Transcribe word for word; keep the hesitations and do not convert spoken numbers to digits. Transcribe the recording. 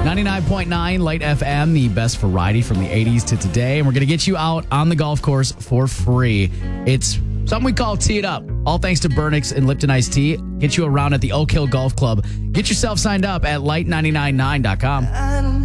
ninety-nine point nine Light F M, the best variety from the eighties to today. And we're going to get you out on the golf course for free. It's something we call Tee It Up. All thanks to Burnix and Lipton Iced Tea. Get you around at the Oak Hill Golf Club. Get yourself signed up at light nine nine nine dot com.